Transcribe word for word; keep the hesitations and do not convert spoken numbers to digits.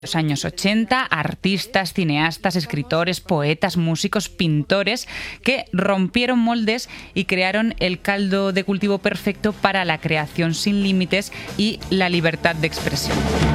Los años ochenta, artistas, cineastas, escritores, poetas, músicos, pintores que rompieron moldes y crearon el caldo de cultivo perfecto para la creación sin límites y la libertad de expresión.